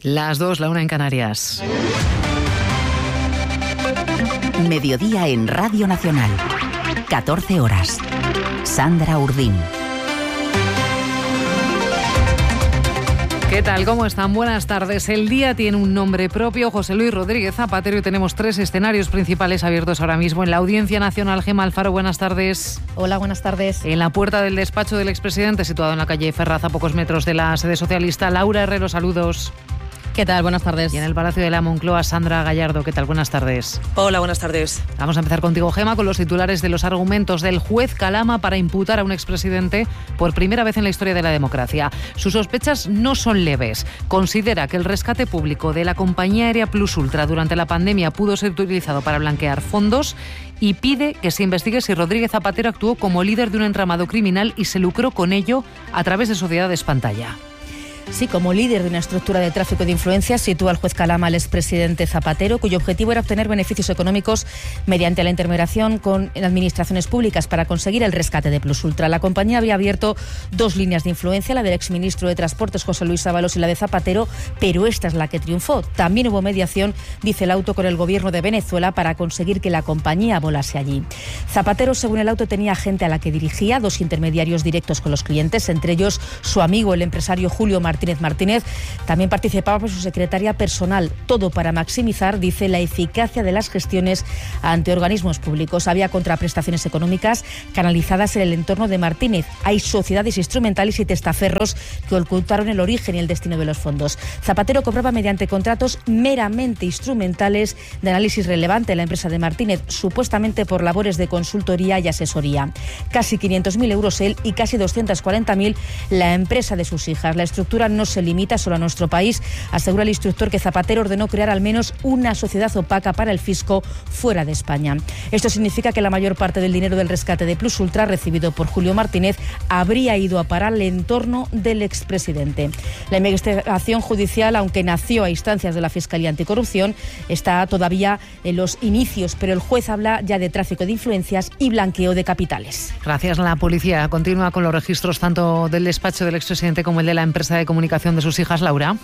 Las 2, la 1 en Canarias. Mediodía en Radio Nacional. 14 horas. Sandra Urdín. ¿Qué tal? ¿Cómo están? Buenas tardes. El día tiene un nombre propio, José Luis Rodríguez Zapatero, y tenemos 3 escenarios principales abiertos ahora mismo en la Audiencia Nacional. Gemma Alfaro, buenas tardes. Hola, buenas tardes. En la puerta del despacho del expresidente, situado en la calle Ferraz, a pocos metros de la sede socialista, Laura Herrero, saludos. ¿Qué tal? Buenas tardes. Y en el Palacio de la Moncloa, Sandra Gallardo. ¿Qué tal? Buenas tardes. Hola, buenas tardes. Vamos a empezar contigo, Gemma, con los titulares de los argumentos del juez Calama para imputar a un expresidente por primera vez en la historia de la democracia. Sus sospechas no son leves. Considera que el rescate público de la compañía aérea Plus Ultra durante la pandemia pudo ser utilizado para blanquear fondos y pide que se investigue si Rodríguez Zapatero actuó como líder de un entramado criminal y se lucró con ello a través de sociedades pantalla. Sí, como líder de una estructura de tráfico de influencias, sitúa el juez Calama al expresidente Zapatero, cuyo objetivo era obtener beneficios económicos mediante la intermediación con administraciones públicas para conseguir el rescate de Plus Ultra. La compañía había abierto 2 líneas de influencia, la del exministro de Transportes José Luis Ábalos y la de Zapatero, pero esta es la que triunfó. También hubo mediación, dice el auto, con el gobierno de Venezuela para conseguir que la compañía volase allí. Zapatero, según el auto, tenía gente a la que dirigía, 2 intermediarios directos con los clientes, entre ellos su amigo, el empresario Julio Martínez. También participaba su secretaria personal, todo para maximizar, dice, la eficacia de las gestiones ante organismos públicos. Había contraprestaciones económicas canalizadas en el entorno de Martínez. Hay sociedades instrumentales y testaferros que ocultaron el origen y el destino de los fondos. Zapatero cobraba mediante contratos meramente instrumentales de análisis relevante en la empresa de Martínez, supuestamente por labores de consultoría y asesoría. Casi 500.000 euros él y casi 240.000 la empresa de sus hijas. La estructura no se limita solo a nuestro país. Asegura el instructor que Zapatero ordenó crear al menos una sociedad opaca para el fisco fuera de España. Esto significa que la mayor parte del dinero del rescate de Plus Ultra recibido por Julio Martínez habría ido a parar al entorno del expresidente. La investigación judicial, aunque nació a instancias de la Fiscalía Anticorrupción, está todavía en los inicios, pero el juez habla ya de tráfico de influencias y blanqueo de capitales. Gracias. La policía continúa con los registros tanto del despacho del expresidente como el de la empresa de comunicación de sus hijas, Laura.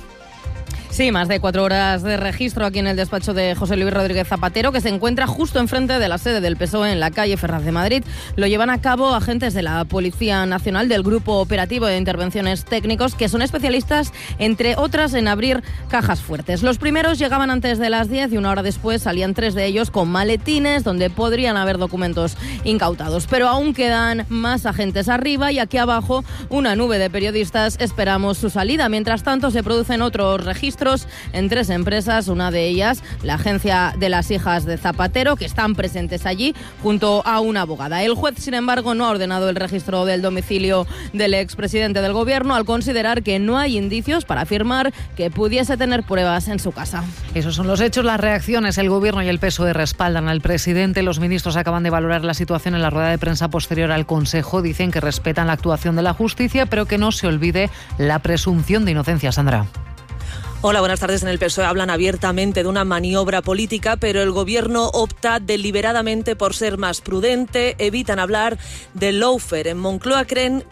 Sí, más de 4 horas de registro aquí en el despacho de José Luis Rodríguez Zapatero, que se encuentra justo enfrente de la sede del PSOE en la calle Ferraz de Madrid. Lo llevan a cabo agentes de la Policía Nacional del Grupo Operativo de Intervenciones Técnicos, que son especialistas, entre otras, en abrir cajas fuertes. Los primeros llegaban antes de las 10 y una hora después salían 3 de ellos con maletines donde podrían haber documentos incautados. Pero aún quedan más agentes arriba y aquí abajo una nube de periodistas esperamos su salida. Mientras tanto, se producen otros registros en 3 empresas, una de ellas la agencia de las hijas de Zapatero, que están presentes allí junto a una abogada. El juez, sin embargo, no ha ordenado el registro del domicilio del expresidente del gobierno al considerar que no hay indicios para afirmar que pudiese tener pruebas en su casa. Esos son los hechos, las reacciones. El gobierno y el PSOE respaldan al presidente. Los ministros acaban de valorar la situación en la rueda de prensa posterior al Consejo. Dicen que respetan la actuación de la justicia, pero que no se olvide la presunción de inocencia. Sandra. Hola, buenas tardes. En el PSOE hablan abiertamente de una maniobra política, pero el gobierno opta deliberadamente por ser más prudente, evitan hablar del lawfare. En Moncloa creen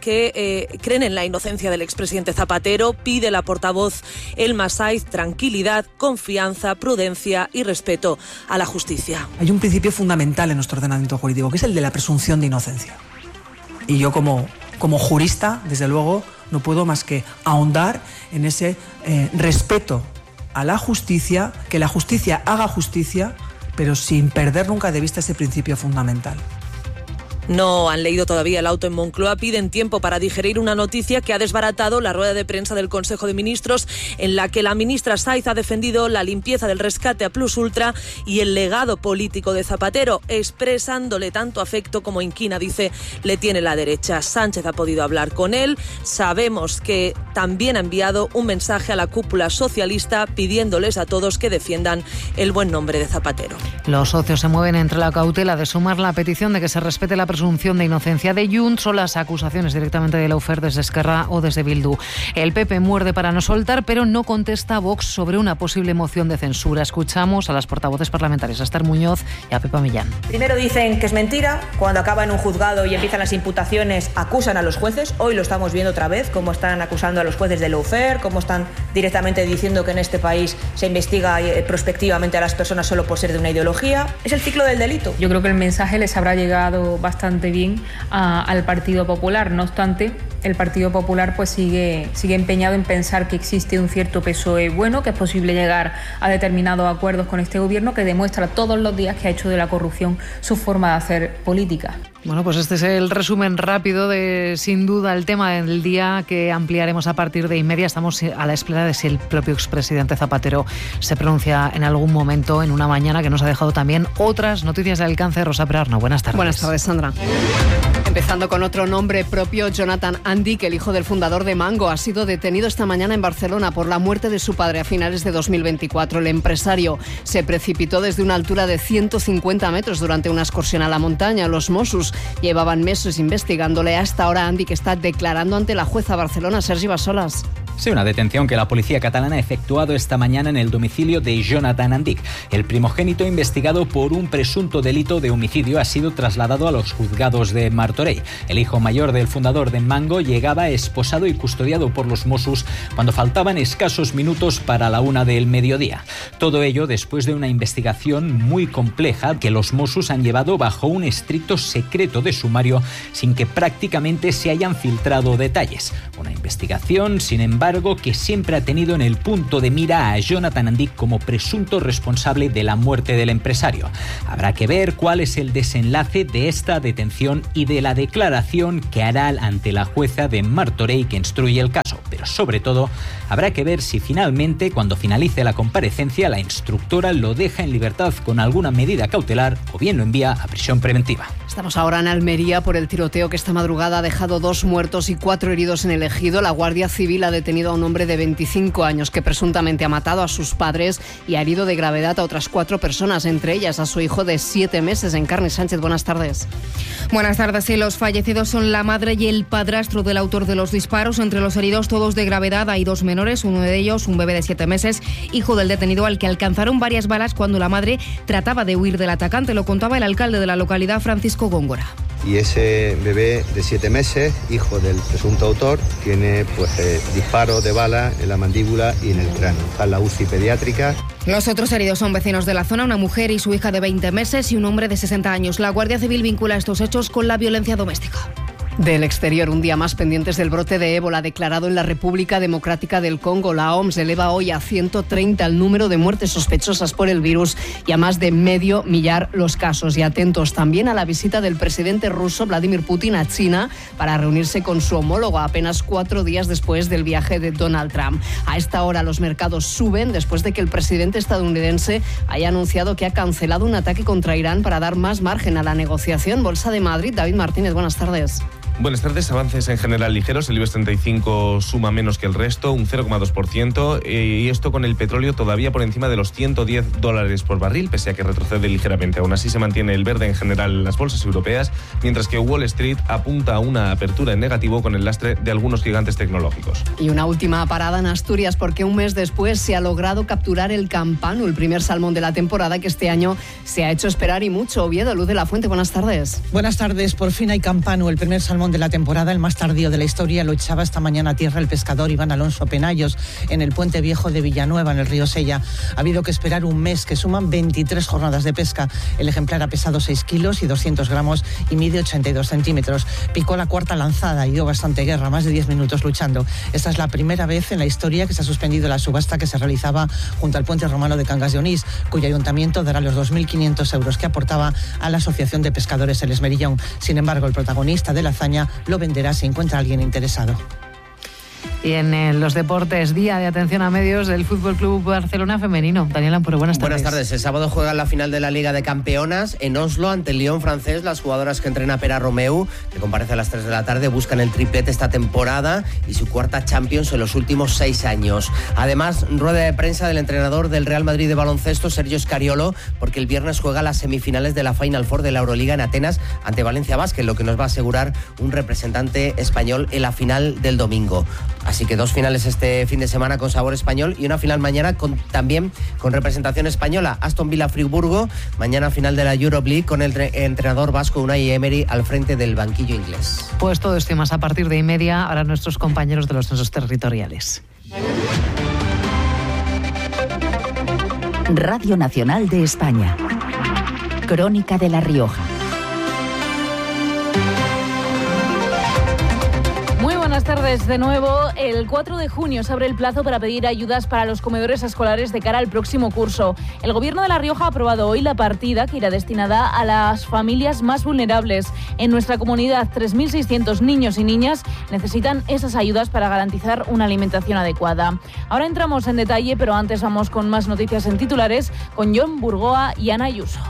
en la inocencia del expresidente Zapatero, pide la portavoz Elma Saiz tranquilidad, confianza, prudencia y respeto a la justicia. Hay un principio fundamental en nuestro ordenamiento jurídico, que es el de la presunción de inocencia. Y yo como jurista, desde luego, no puedo más que ahondar en ese respeto a la justicia, que la justicia haga justicia, pero sin perder nunca de vista ese principio fundamental. No han leído todavía el auto en Moncloa, piden tiempo para digerir una noticia que ha desbaratado la rueda de prensa del Consejo de Ministros, en la que la ministra Saiz ha defendido la limpieza del rescate a Plus Ultra y el legado político de Zapatero, expresándole tanto afecto como inquina, dice, le tiene la derecha. Sánchez ha podido hablar con él. Sabemos que también ha enviado un mensaje a la cúpula socialista pidiéndoles a todos que defiendan el buen nombre de Zapatero. Los socios se mueven entre la cautela de sumar la petición de que se respete la presunción presunción de inocencia de Junts o las acusaciones directamente de Lawfare desde Esquerra o desde Bildu. El PP muerde para no soltar, pero no contesta a Vox sobre una posible moción de censura. Escuchamos a las portavoces parlamentarias, a Esther Muñoz y a Pepa Millán. Primero dicen que es mentira, cuando acaba en un juzgado y empiezan las imputaciones, acusan a los jueces. Hoy lo estamos viendo otra vez, cómo están acusando a los jueces de Lawfare, cómo están directamente diciendo que en este país se investiga prospectivamente a las personas solo por ser de una ideología. Es el ciclo del delito. Yo creo que el mensaje les habrá llegado bastante bien al Partido Popular. No obstante, el Partido Popular pues sigue empeñado en pensar que existe un cierto PSOE bueno, que es posible llegar a determinados acuerdos con este gobierno, que demuestra todos los días que ha hecho de la corrupción su forma de hacer política. Bueno, pues este es el resumen rápido de, sin duda, el tema del día, que ampliaremos a partir de inmedia. Estamos a la espera de si el propio expresidente Zapatero se pronuncia en algún momento, en una mañana que nos ha dejado también otras noticias de alcance. Rosa Perarno, buenas tardes. Buenas tardes, Sandra. Empezando con otro nombre propio, Jonathan Andic, el hijo del fundador de Mango, ha sido detenido esta mañana en Barcelona por la muerte de su padre a finales de 2024. El empresario se precipitó desde una altura de 150 metros durante una excursión a la montaña. Los Mossos llevaban meses investigándole. Hasta ahora Andic está declarando ante la jueza Barcelona, Sergi Bassolas. Sí, una detención que la policía catalana ha efectuado esta mañana en el domicilio de Jonathan Andic. El primogénito, investigado por un presunto delito de homicidio, ha sido trasladado a los juzgados de Martorell. El hijo mayor del fundador de Mango llegaba esposado y custodiado por los Mossos cuando faltaban escasos minutos para la 1 del mediodía. Todo ello después de una investigación muy compleja que los Mossos han llevado bajo un estricto secreto de sumario sin que prácticamente se hayan filtrado detalles. Una investigación, sin embargo, que siempre ha tenido en el punto de mira a Jonathan Andic como presunto responsable de la muerte del empresario. Habrá que ver cuál es el desenlace de esta detención y de la declaración que hará ante la jueza de Martorell que instruye el caso. Pero sobre todo, habrá que ver si finalmente, cuando finalice la comparecencia, la instructora lo deja en libertad con alguna medida cautelar o bien lo envía a prisión preventiva. Estamos ahora en Almería por el tiroteo que esta madrugada ha dejado 2 muertos y 4 heridos en el Ejido. La Guardia Civil ha detenido a un hombre de 25 años que presuntamente ha matado a sus padres y ha herido de gravedad a otras 4 personas, entre ellas a su hijo de 7 meses. Encarni Sánchez, buenas tardes. Buenas tardes. Sí, los fallecidos son la madre y el padrastro del autor de los disparos. Entre los heridos, todos de gravedad, hay 2 menores, uno de ellos, un bebé de 7 meses, hijo del detenido, al que alcanzaron varias balas cuando la madre trataba de huir del atacante. Lo contaba el alcalde de la localidad, Francisco Góngora. Y ese bebé de 7 meses, hijo del presunto autor, tiene disparos de bala en la mandíbula y en el cráneo. Está en la UCI pediátrica. Los otros heridos son vecinos de la zona, una mujer y su hija de 20 meses y un hombre de 60 años. La Guardia Civil vincula estos hechos con la violencia doméstica. Del exterior, un día más pendientes del brote de ébola declarado en la República Democrática del Congo. La OMS eleva hoy a 130 el número de muertes sospechosas por el virus y a más de 500.000 los casos. Y atentos también a la visita del presidente ruso Vladimir Putin a China para reunirse con su homólogo apenas 4 días después del viaje de Donald Trump. A esta hora los mercados suben después de que el presidente estadounidense haya anunciado que ha cancelado un ataque contra Irán para dar más margen a la negociación. Bolsa de Madrid, David Martínez, buenas tardes. Buenas tardes. Avances en general ligeros. El IBEX 35 suma menos que el resto, un 0,2%. Y esto con el petróleo todavía por encima de los $110 por barril, pese a que retrocede ligeramente. Aún así se mantiene el verde en general en las bolsas europeas, mientras que Wall Street apunta a una apertura en negativo con el lastre de algunos gigantes tecnológicos. Y una última parada en Asturias, porque un mes después se ha logrado capturar el campano, el primer salmón de la temporada, que este año se ha hecho esperar y mucho. Oviedo, Luz de la Fuente, buenas tardes. Buenas tardes. Por fin hay campano, el primer salmón de la temporada, el más tardío de la historia. Lo echaba esta mañana a tierra el pescador Iván Alonso Penallos en el puente viejo de Villanueva, en el río Sella. Ha habido que esperar un mes, que suman 23 jornadas de pesca. El ejemplar ha pesado 6 kilos y 200 gramos y mide 82 centímetros. Picó la cuarta lanzada y dio bastante guerra, más de 10 minutos luchando. Esta es la primera vez en la historia que se ha suspendido la subasta que se realizaba junto al puente romano de Cangas de Onís, cuyo ayuntamiento dará los 2.500 euros que aportaba a la Asociación de Pescadores El Esmerillón. Sin embargo, el protagonista de la hazaña lo venderá si encuentra a alguien interesado. Y en los deportes, día de atención a medios del Fútbol Club Barcelona femenino. Daniel Ampuro, buenas tardes. Buenas tardes. El sábado juegan la final de la Liga de Campeonas en Oslo ante el Lyon francés. Las jugadoras que entrena Pera Romeu, que comparece a las 3 de la tarde, buscan el triplete esta temporada y su cuarta Champions en los últimos 6 años. Además, rueda de prensa del entrenador del Real Madrid de baloncesto, Sergio Scariolo, porque el viernes juega las semifinales de la Final Four de la Euroliga en Atenas ante Valencia Basket, lo que nos va a asegurar un representante español en la final del domingo. Así que 2 finales este fin de semana con sabor español y una final mañana también con representación española. Aston Villa Friburgo, mañana final de la Euroleague con el entrenador vasco Unai Emery al frente del banquillo inglés. Pues todo esto y más a partir de 1:30 ahora nuestros compañeros de los censos territoriales. Radio Nacional de España. Crónica de La Rioja. Buenas tardes de nuevo. El 4 de junio se abre el plazo para pedir ayudas para los comedores escolares de cara al próximo curso. El Gobierno de La Rioja ha aprobado hoy la partida que irá destinada a las familias más vulnerables. En nuestra comunidad, 3.600 niños y niñas necesitan esas ayudas para garantizar una alimentación adecuada. Ahora entramos en detalle, pero antes vamos con más noticias en titulares con Jon Burgoa y Ana Ayuso.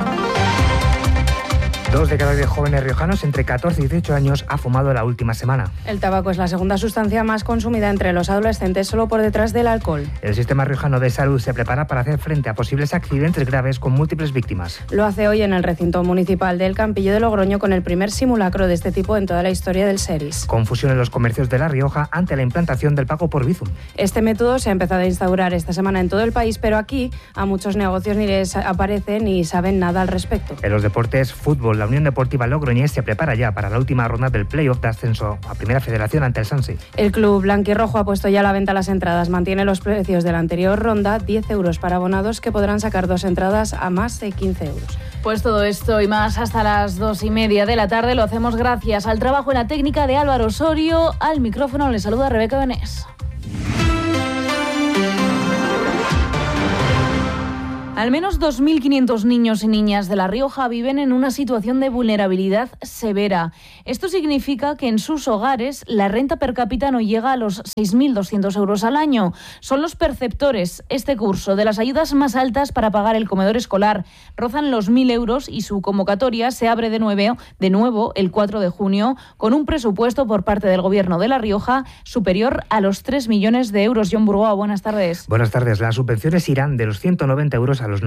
2 de cada 10 jóvenes riojanos entre 14 y 18 años ha fumado la última semana. El tabaco es la segunda sustancia más consumida entre los adolescentes, solo por detrás del alcohol. El sistema riojano de salud se prepara para hacer frente a posibles accidentes graves con múltiples víctimas. Lo hace hoy en el recinto municipal del Campillo de Logroño con el primer simulacro de este tipo en toda la historia del SERIS. Confusión en los comercios de La Rioja ante la implantación del pago por Bizum. Este método se ha empezado a instaurar esta semana en todo el país, pero aquí a muchos negocios ni les aparece ni saben nada al respecto. En los deportes, fútbol, la Unión Deportiva Logroñés se prepara ya para la última ronda del playoff de ascenso a Primera Federación ante el Sanse. El club blanquirrojo ha puesto ya a la venta las entradas. Mantiene los precios de la anterior ronda, 10 euros para abonados que podrán sacar 2 entradas a más de 15 euros. Pues todo esto y más hasta las 2:30 de la tarde lo hacemos gracias al trabajo en la técnica de Álvaro Osorio. Al micrófono le saluda Rebeca Benés. Al menos 2.500 niños y niñas de La Rioja viven en una situación de vulnerabilidad severa. Esto significa que en sus hogares la renta per cápita no llega a los 6.200 euros al año. Son los perceptores este curso de las ayudas más altas para pagar el comedor escolar. Rozan los 1.000 euros y su convocatoria se abre de nuevo el 4 de junio con un presupuesto por parte del Gobierno de La Rioja superior a los 3 millones de euros. Jon Burgoa, buenas tardes. Buenas tardes. Las subvenciones irán de los 190 euros a los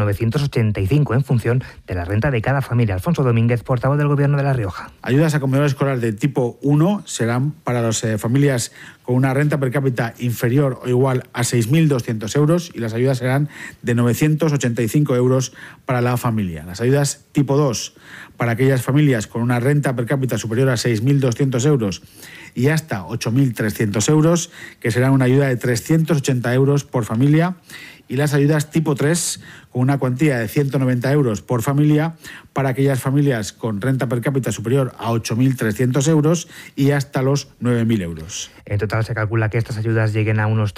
985 en función de la renta de cada familia. Alfonso Domínguez, portavoz del Gobierno de La Rioja. Ayudas a comedor escolar de tipo 1 serán para las familias con una renta per cápita inferior o igual a 6.200 euros y las ayudas serán de 985 euros para la familia. Las ayudas tipo 2 para aquellas familias con una renta per cápita superior a 6.200 euros y hasta 8.300 euros, que será una ayuda de 380 euros por familia, y las ayudas tipo 3 con una cuantía de 190 euros por familia para aquellas familias con renta per cápita superior a 8.300 euros y hasta los 9.000 euros. En total se calcula que estas ayudas lleguen a unos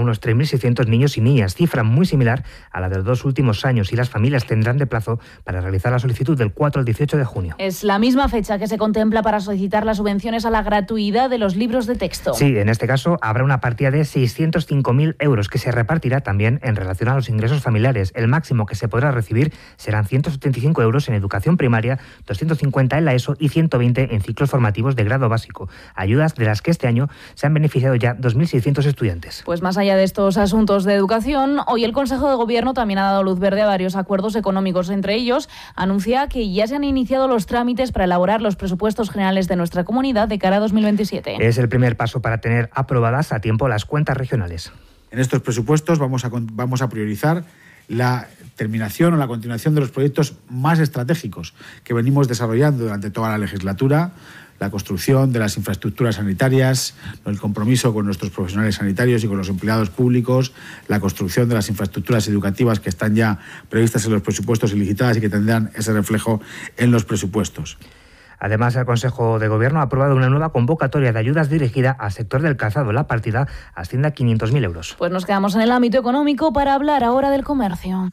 3.600 niños y niñas, cifra muy similar a la de los 2 últimos años, y las familias tendrán de plazo para realizar la solicitud del 4 al 18 de junio. Es la misma fecha que se contempla para solicitar las subvenciones a la gratuidad de los libros de texto. Sí, en este caso habrá una partida de 605.000 euros que se repartirá también en relación a los ingresos familiares. El máximo que se podrá recibir serán 175 euros en educación primaria, 250 en la ESO y 120 en ciclos formativos de grado básico. Ayudas de las que este año se han beneficiado ya 2.600 estudiantes. Pues más allá de estos asuntos de educación, hoy el Consejo de Gobierno también ha dado luz verde a varios acuerdos económicos. Entre ellos, anuncia que ya se han iniciado los trámites para elaborar los presupuestos generales de nuestra comunidad de cara a 2027. Es el primer paso para tener aprobadas a tiempo las cuentas regionales. En estos presupuestos vamos a priorizar la terminación o la continuación de los proyectos más estratégicos que venimos desarrollando durante toda la legislatura: la construcción de las infraestructuras sanitarias, el compromiso con nuestros profesionales sanitarios y con los empleados públicos, la construcción de las infraestructuras educativas que están ya previstas en los presupuestos y licitadas y que tendrán ese reflejo en los presupuestos. Además, el Consejo de Gobierno ha aprobado una nueva convocatoria de ayudas dirigida al sector del calzado. La partida asciende a 500.000 euros. Pues nos quedamos en el ámbito económico para hablar ahora del comercio.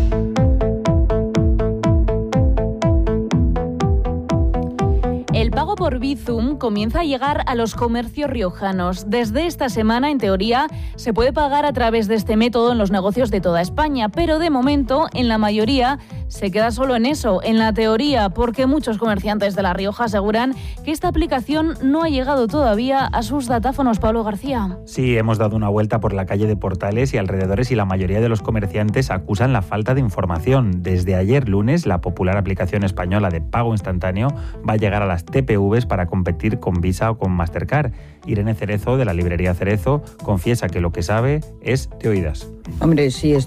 El pago pago por Bizum comienza a llegar a los comercios riojanos. Desde esta semana, en teoría, se puede pagar a través de este método en los negocios de toda España, pero de momento, en la mayoría, se queda solo en eso, en la teoría, porque muchos comerciantes de La Rioja aseguran que esta aplicación no ha llegado todavía a sus datáfonos. Pablo García. Sí, hemos dado una vuelta por la calle de Portales y alrededores y la mayoría de los comerciantes acusan la falta de información. Desde ayer lunes, la popular aplicación española de pago instantáneo va a llegar a las TPVs para competir con Visa o con Mastercard. Irene Cerezo, de la librería Cerezo, confiesa que lo que sabe es de oídas. Hombre, sí,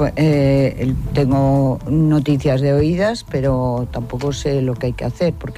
tengo noticias de oídas, pero tampoco sé lo que hay que hacer, porque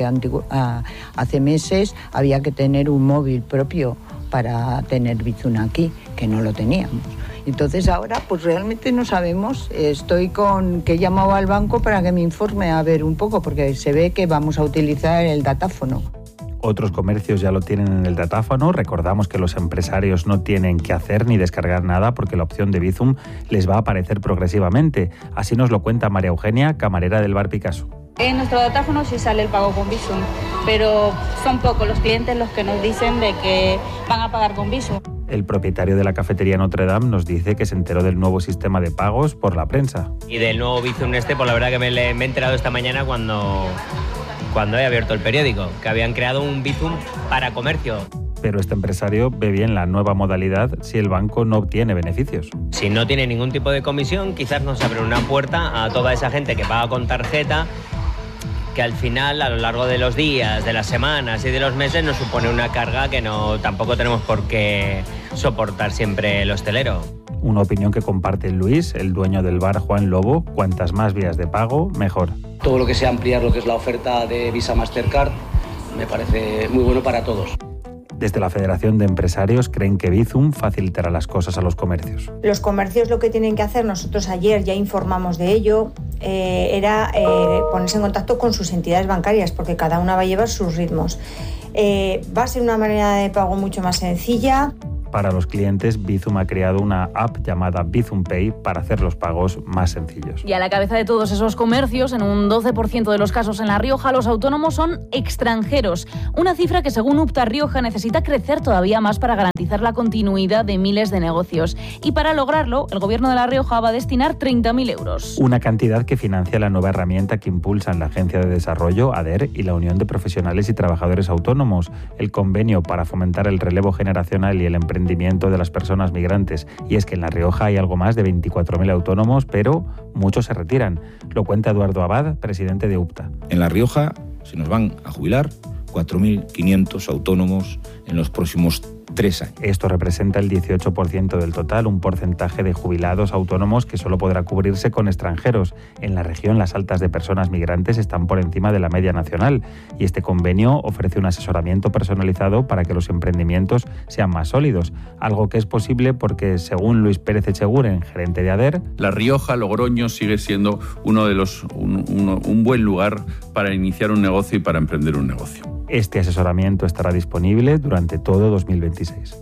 hace meses había que tener un móvil propio para tener Bizum aquí, que no lo teníamos. Entonces ahora pues realmente no sabemos. Estoy que he llamado al banco para que me informe a ver un poco, porque se ve que vamos a utilizar el datáfono. Otros comercios ya lo tienen en el datáfono. Recordamos que los empresarios no tienen que hacer ni descargar nada porque la opción de Bizum les va a aparecer progresivamente. Así nos lo cuenta María Eugenia, camarera del Bar Picasso. En nuestro datáfono sí sale el pago con Bizum, pero son pocos los clientes los que nos dicen de que van a pagar con Bizum. El propietario de la cafetería Notre Dame nos dice que se enteró del nuevo sistema de pagos por la prensa. Y del nuevo Bizum pues la verdad que me he enterado esta mañana cuando he abierto el periódico, que habían creado un Bizum para comercio. Pero este empresario ve bien la nueva modalidad si el banco no obtiene beneficios. Si no tiene ningún tipo de comisión, quizás nos abre una puerta a toda esa gente que paga con tarjeta, que al final, a lo largo de los días, de las semanas y de los meses, nos supone una carga que tampoco tenemos por qué soportar siempre el hostelero. Una opinión que comparte Luis, el dueño del bar Juan Lobo: cuantas más vías de pago, mejor. Todo lo que sea ampliar lo que es la oferta de Visa Mastercard me parece muy bueno para todos. Desde la Federación de Empresarios creen que Bizum facilitará las cosas a los comercios. Los comercios lo que tienen que hacer, nosotros ayer ya informamos de ello, era ponerse en contacto con sus entidades bancarias, porque cada una va a llevar sus ritmos. Va a ser una manera de pago mucho más sencilla. Para los clientes, Bizum ha creado una app llamada Bizum Pay para hacer los pagos más sencillos. Y a la cabeza de todos esos comercios, en un 12% de los casos en La Rioja, los autónomos son extranjeros. Una cifra que, según UPTA Rioja, necesita crecer todavía más para garantizar la continuidad de miles de negocios. Y para lograrlo, el Gobierno de La Rioja va a destinar 30.000 euros. Una cantidad que financia la nueva herramienta que impulsan la Agencia de Desarrollo, ADER, y la Unión de Profesionales y Trabajadores Autónomos, el convenio para fomentar el relevo generacional y el emprendimiento de las personas migrantes. Y es que en La Rioja hay algo más de 24.000 autónomos, pero muchos se retiran. Lo cuenta Eduardo Abad, presidente de UPTA. En La Rioja se nos van a jubilar 4.500 autónomos en los próximos 3 años. Esto representa el 18% del total, un porcentaje de jubilados autónomos que solo podrá cubrirse con extranjeros. En la región, las altas de personas migrantes están por encima de la media nacional y este convenio ofrece un asesoramiento personalizado para que los emprendimientos sean más sólidos, algo que es posible porque, según Luis Pérez Echeguren, gerente de ADER, La Rioja, Logroño, sigue siendo un buen lugar para iniciar un negocio y para emprender un negocio. Este asesoramiento estará disponible durante todo 2026.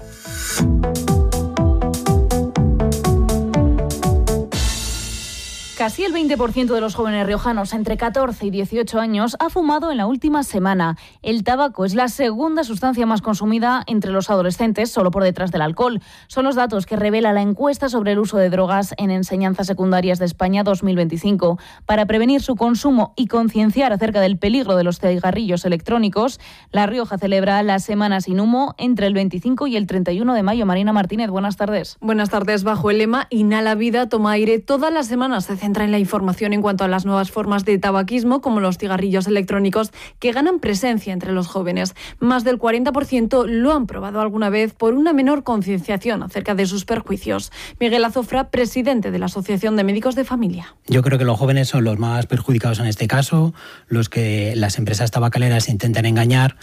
Casi el 20% de los jóvenes riojanos entre 14 y 18 años ha fumado en la última semana. El tabaco es la segunda sustancia más consumida entre los adolescentes, solo por detrás del alcohol. Son los datos que revela la encuesta sobre el uso de drogas en enseñanzas secundarias de España 2025. Para prevenir su consumo y concienciar acerca del peligro de los cigarrillos electrónicos, La Rioja celebra la Semana Sin Humo entre el 25 y el 31 de mayo. Marina Martínez, buenas tardes. Buenas tardes. Bajo el lema Inhala Vida, Toma Aire, todas las semanas se centra en la información en cuanto a las nuevas formas de tabaquismo, como los cigarrillos electrónicos, que ganan presencia entre los jóvenes. Más del 40% lo han probado alguna vez por una menor concienciación acerca de sus perjuicios. Miguel Azofra, presidente de la Asociación de Médicos de Familia. Yo creo que los jóvenes son los más perjudicados en este caso, los que las empresas tabacaleras intentan engañar.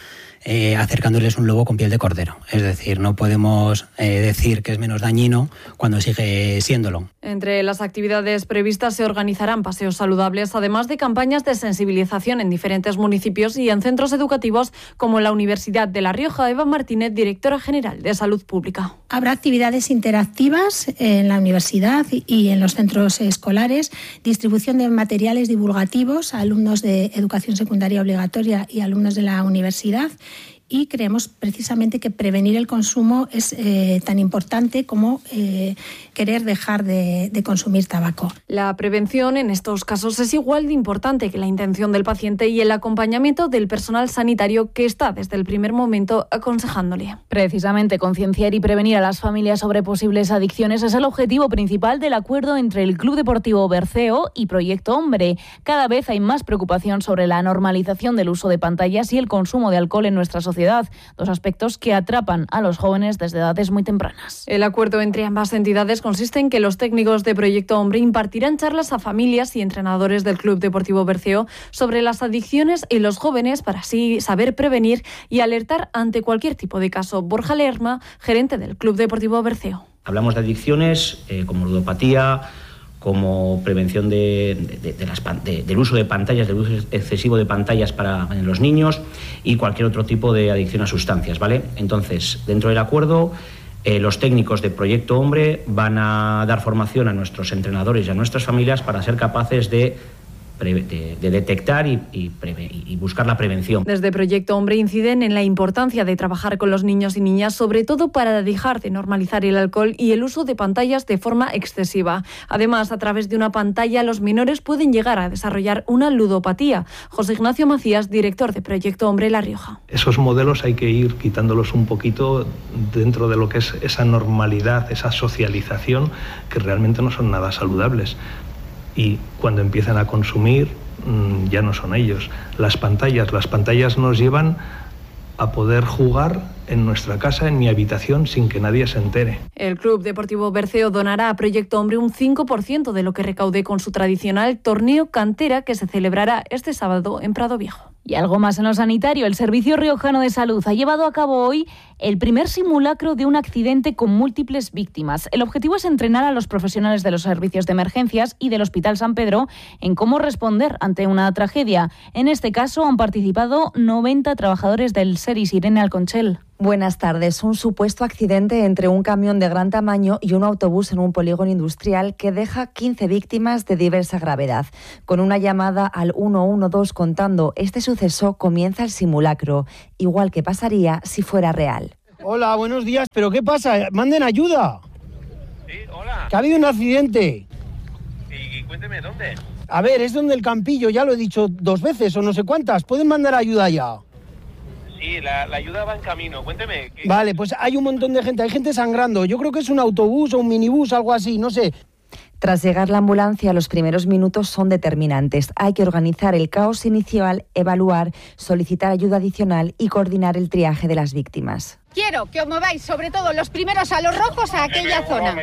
acercándoles un lobo con piel de cordero. Es decir, no podemos decir que es menos dañino cuando sigue siéndolo. Entre las actividades previstas se organizarán paseos saludables, además de campañas de sensibilización en diferentes municipios y en centros educativos como la Universidad de La Rioja. Eva Martínez, directora general de Salud Pública. Habrá actividades interactivas en la universidad y en los centros escolares, distribución de materiales divulgativos a alumnos de educación secundaria obligatoria y alumnos de la universidad. Y creemos precisamente que prevenir el consumo es tan importante como querer dejar de consumir tabaco. La prevención en estos casos es igual de importante que la intención del paciente y el acompañamiento del personal sanitario que está desde el primer momento aconsejándole. Precisamente concienciar y prevenir a las familias sobre posibles adicciones es el objetivo principal del acuerdo entre el Club Deportivo Berceo y Proyecto Hombre. Cada vez hay más preocupación sobre la normalización del uso de pantallas y el consumo de alcohol en nuestra sociedad. Dos aspectos que atrapan a los jóvenes desde edades muy tempranas. El acuerdo entre ambas entidades consiste en que los técnicos de Proyecto Hombre impartirán charlas a familias y entrenadores del Club Deportivo Berceo sobre las adicciones en los jóvenes para así saber prevenir y alertar ante cualquier tipo de caso. Borja Lerma, gerente del Club Deportivo Berceo. Hablamos de adicciones como ludopatía, como prevención del uso de pantallas, del uso excesivo de pantallas en los niños y cualquier otro tipo de adicción a sustancias, ¿vale? Entonces, dentro del acuerdo, los técnicos de Proyecto Hombre van a dar formación a nuestros entrenadores y a nuestras familias para ser capaces de detectar y buscar la prevención. Desde Proyecto Hombre inciden en la importancia de trabajar con los niños y niñas, sobre todo para dejar de normalizar el alcohol y el uso de pantallas de forma excesiva. Además, a través de una pantalla, los menores pueden llegar a desarrollar una ludopatía. José Ignacio Macías, director de Proyecto Hombre La Rioja. Esos modelos hay que ir quitándolos un poquito dentro de lo que es esa normalidad, esa socialización, que realmente no son nada saludables. Y cuando empiezan a consumir, ya no son ellos. Las pantallas nos llevan a poder jugar en nuestra casa, en mi habitación, sin que nadie se entere. El Club Deportivo Berceo donará a Proyecto Hombre un 5% de lo que recaude con su tradicional torneo Cantera, que se celebrará este sábado en Prado Viejo. Y algo más en lo sanitario. El Servicio Riojano de Salud ha llevado a cabo hoy el primer simulacro de un accidente con múltiples víctimas. El objetivo es entrenar a los profesionales de los servicios de emergencias y del Hospital San Pedro en cómo responder ante una tragedia. En este caso han participado 90 trabajadores del SERIS. Irene Alconchel. Buenas tardes. Un supuesto accidente entre un camión de gran tamaño y un autobús en un polígono industrial que deja 15 víctimas de diversa gravedad. Con una llamada al 112 contando este suceso, comienza el simulacro, igual que pasaría si fuera real. Hola, buenos días. ¿Pero qué pasa? ¡Manden ayuda! Sí, hola. Que ha habido un accidente. Y cuénteme, ¿dónde? A ver, es donde el Campillo, ya lo he dicho 2 veces o no sé cuántas. ¿Pueden mandar ayuda ya? Sí, la ayuda va en camino. Cuénteme. Vale, pues hay un montón de gente. Hay gente sangrando. Yo creo que es un autobús o un minibús, algo así, no sé. Tras llegar la ambulancia, los primeros minutos son determinantes. Hay que organizar el caos inicial, evaluar, solicitar ayuda adicional y coordinar el triaje de las víctimas. Quiero que os mováis, sobre todo los primeros a los rojos, a aquella zona.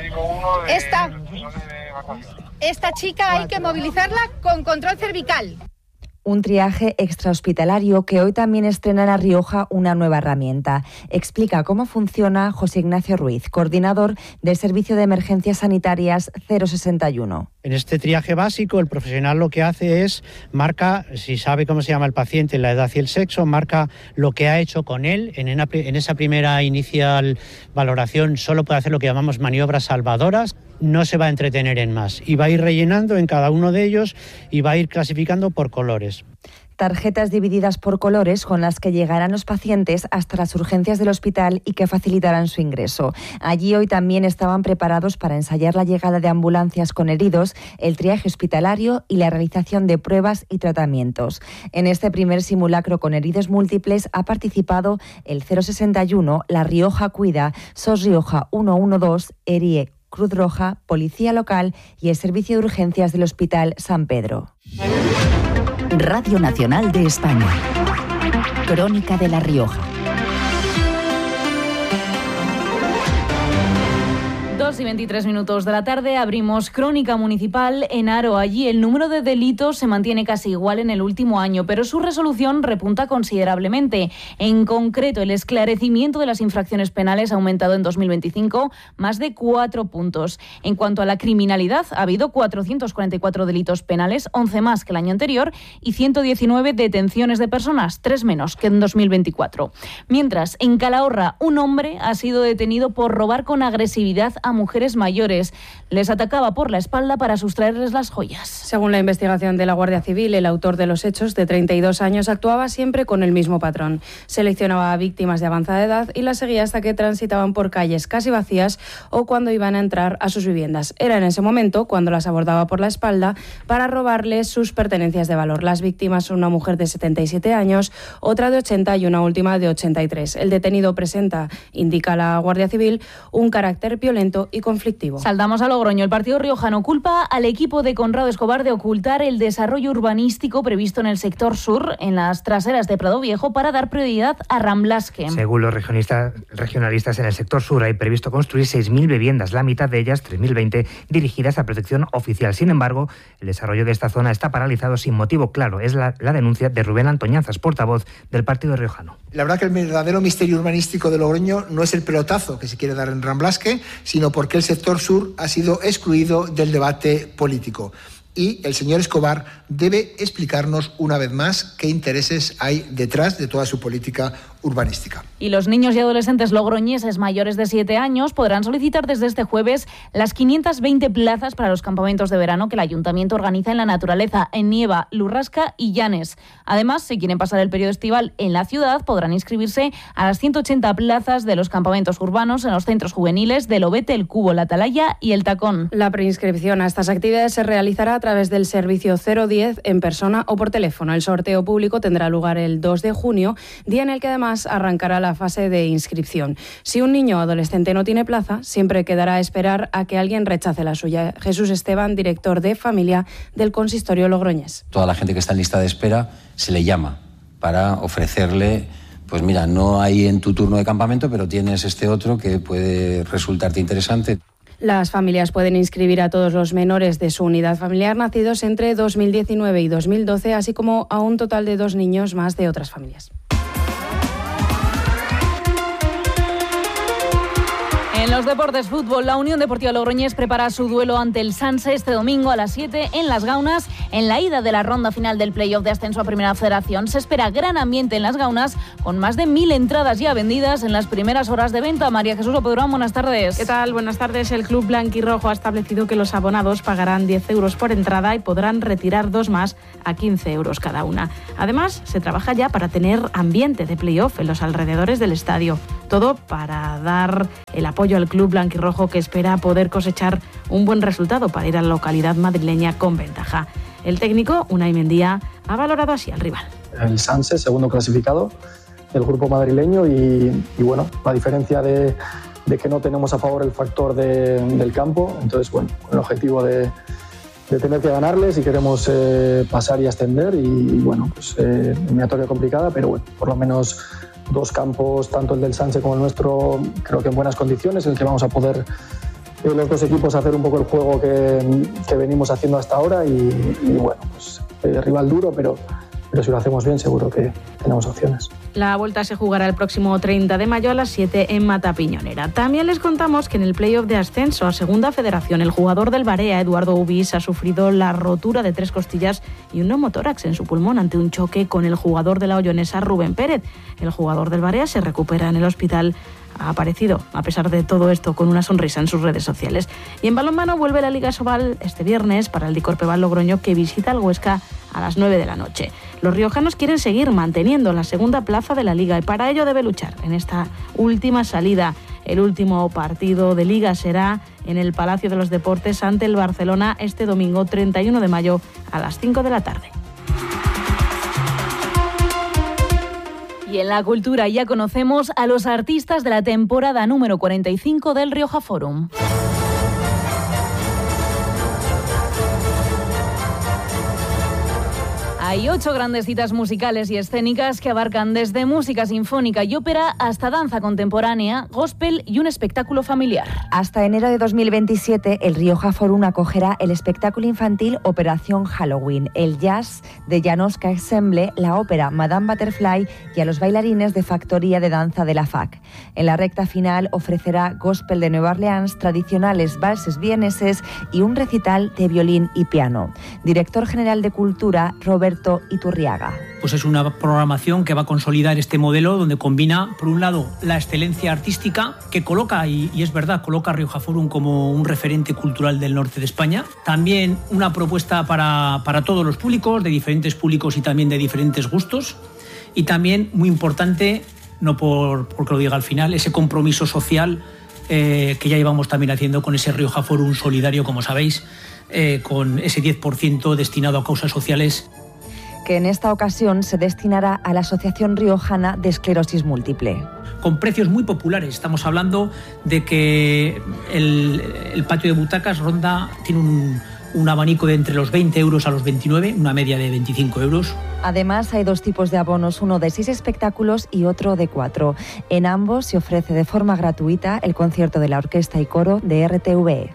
Esta chica hay que movilizarla con control cervical. Un triaje extrahospitalario que hoy también estrena en La Rioja una nueva herramienta. Explica cómo funciona José Ignacio Ruiz, coordinador del Servicio de Emergencias Sanitarias 061. En este triaje básico, el profesional lo que hace es marca, si sabe cómo se llama el paciente, la edad y el sexo, marca lo que ha hecho con él. En esa primera inicial valoración solo puede hacer lo que llamamos maniobras salvadoras. No se va a entretener en más y va a ir rellenando en cada uno de ellos y va a ir clasificando por colores. Tarjetas divididas por colores con las que llegarán los pacientes hasta las urgencias del hospital y que facilitarán su ingreso. Allí hoy también estaban preparados para ensayar la llegada de ambulancias con heridos, el triaje hospitalario y la realización de pruebas y tratamientos. En este primer simulacro con heridos múltiples ha participado el 061, La Rioja Cuida, SOS Rioja 112, ERIE, Cruz Roja, Policía Local y el Servicio de Urgencias del Hospital San Pedro. Radio Nacional de España. Crónica de La Rioja. 2:23 de la tarde abrimos Crónica Municipal en Haro. Allí el número de delitos se mantiene casi igual en el último año, pero su resolución repunta considerablemente. En concreto, el esclarecimiento de las infracciones penales ha aumentado en 2025 más de 4 puntos. En cuanto a la criminalidad, ha habido 444 delitos penales, 11 más que el año anterior, y 119 detenciones de personas, 3 menos que en 2024. Mientras, en Calahorra, un hombre ha sido detenido por robar con agresividad a mujeres mayores. Les atacaba por la espalda para sustraerles las joyas. Según la investigación de la Guardia Civil, el autor de los hechos, de 32 años, actuaba siempre con el mismo patrón. Seleccionaba a víctimas de avanzada edad y las seguía hasta que transitaban por calles casi vacías o cuando iban a entrar a sus viviendas. Era en ese momento cuando las abordaba por la espalda para robarles sus pertenencias de valor. Las víctimas son una mujer de 77 años, otra de 80 y una última de 83. El detenido presenta, indica la Guardia Civil, un carácter violento y conflictivo. Saltamos a Logroño. El partido riojano culpa al equipo de Conrado Escobar de ocultar el desarrollo urbanístico previsto en el sector sur, en las traseras de Prado Viejo, para dar prioridad a Ramblasque. Según los regionalistas, en el sector sur hay previsto construir 6.000 viviendas, la mitad de ellas, 3.020, dirigidas a protección oficial. Sin embargo, el desarrollo de esta zona está paralizado sin motivo claro. Es la denuncia de Rubén Antoñanzas, portavoz del partido riojano. La verdad que el verdadero misterio urbanístico de Logroño no es el pelotazo que se quiere dar en Ramblasque, sino porque el sector sur ha sido excluido del debate político. Y el señor Escobar debe explicarnos una vez más qué intereses hay detrás de toda su política urbanística. Y los niños y adolescentes logroñeses mayores de 7 años podrán solicitar desde este jueves las 520 plazas para los campamentos de verano que el Ayuntamiento organiza en la naturaleza, en Nieva, Lurrasca y Llanes. Además, si quieren pasar el periodo estival en la ciudad, podrán inscribirse a las 180 plazas de los campamentos urbanos en los centros juveniles de Lobete, El Cubo, La Atalaya y El Tacón. La preinscripción a estas actividades se realizará a través del servicio 010 en persona o por teléfono. El sorteo público tendrá lugar el 2 de junio, día en el que además arrancará la fase de inscripción. Si un niño o adolescente no tiene plaza, siempre quedará a esperar a que alguien rechace la suya. Jesús Esteban, director de familia del consistorio logroñés. Toda la gente que está en lista de espera se le llama para ofrecerle, pues mira, no hay en tu turno de campamento, pero tienes este otro que puede resultarte interesante. Las familias pueden inscribir a todos los menores de su unidad familiar nacidos entre 2019 y 2012, así como a un total de 2 niños más de otras familias. En los deportes, fútbol, la Unión Deportiva Logroñés prepara su duelo ante el Sanse este domingo a las 7 en Las Gaunas, en la ida de la ronda final del playoff de ascenso a Primera Federación. Se espera gran ambiente en Las Gaunas, con más de 1.000 entradas ya vendidas en las primeras horas de venta. María Jesús Opedurán, buenas tardes. ¿Qué tal? Buenas tardes. El club blanquirrojo ha establecido que los abonados pagarán 10 euros por entrada y podrán retirar 2 más a 15 euros cada una. Además, se trabaja ya para tener ambiente de playoff en los alrededores del estadio. Todo para dar el apoyo al club blanquirrojo, que espera poder cosechar un buen resultado para ir a la localidad madrileña con ventaja. El técnico, Unai Mendía, ha valorado así al rival. El Sanse, segundo clasificado del grupo madrileño, y bueno, la diferencia de que no tenemos a favor el factor del campo. Entonces, bueno, con el objetivo de tener que ganarles y queremos pasar y ascender, y bueno, pues eliminatoria complicada, pero bueno, por lo menos 2 campos, tanto el del Sanse como el nuestro, creo que en buenas condiciones, en el que vamos a poder los 2 equipos hacer un poco el juego que venimos haciendo hasta ahora, y bueno, pues rival duro, pero si lo hacemos bien seguro que tenemos opciones. La vuelta se jugará el próximo 30 de mayo a las 7 en Matapiñonera. También les contamos que en el playoff de ascenso a Segunda Federación, el jugador del Barea, Eduardo Ubis, ha sufrido la rotura de 3 costillas y un neumotórax en su pulmón ante un choque con el jugador de la Ollonesa, Rubén Pérez. El jugador del Barea se recupera en el hospital. Ha aparecido, a pesar de todo esto, con una sonrisa en sus redes sociales. Y en balonmano vuelve la Liga Sobal este viernes para el Dicorpeval Logroño, que visita al Huesca a las 9 de la noche. Los riojanos quieren seguir manteniendo la segunda plaza de la Liga, y para ello debe luchar en esta última salida. El último partido de Liga será en el Palacio de los Deportes ante el Barcelona este domingo 31 de mayo a las 5 de la tarde. Y en la cultura ya conocemos a los artistas de la temporada número 45 del Rioja Forum. Hay 8 grandes citas musicales y escénicas que abarcan desde música sinfónica y ópera hasta danza contemporánea, gospel y un espectáculo familiar. Hasta enero de 2027, el Rioja Forum acogerá el espectáculo infantil Operación Halloween, el jazz de Janoska Ensemble, la ópera Madame Butterfly y a los bailarines de Factoría de Danza de la FAC. En la recta final ofrecerá gospel de Nueva Orleans, tradicionales valses vieneses y un recital de violín y piano. Director General de Cultura, Roberto Iturriaga. Pues es una programación que va a consolidar este modelo donde combina, por un lado, la excelencia artística que coloca, y es verdad, coloca a Rioja Forum como un referente cultural del norte de España. También una propuesta para todos los públicos, de diferentes públicos y también de diferentes gustos. Y también, muy importante, no porque lo diga al final, ese compromiso social que ya llevamos también haciendo con ese Rioja Forum solidario, como sabéis, con ese 10% destinado a causas sociales. Que en esta ocasión se destinará a la Asociación Riojana de Esclerosis Múltiple. Con precios muy populares. Estamos hablando de que el patio de butacas tiene un abanico de entre los 20 euros a los 29, una media de 25 euros. Además, hay 2 tipos de abonos, uno de 6 espectáculos y otro de 4. En ambos se ofrece de forma gratuita el concierto de la orquesta y coro de RTVE.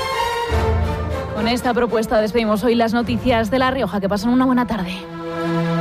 Con esta propuesta despedimos hoy las noticias de La Rioja. Que pasen una buena tarde.